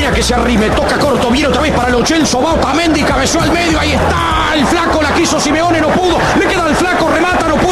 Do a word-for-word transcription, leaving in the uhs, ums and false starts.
Medina que se arrime, toca corto, viene otra vez para Lo Celso, va Otamendi, cabezó al medio, ahí está el flaco, la quiso Simeone, no pudo, le queda al flaco, remata, no pudo.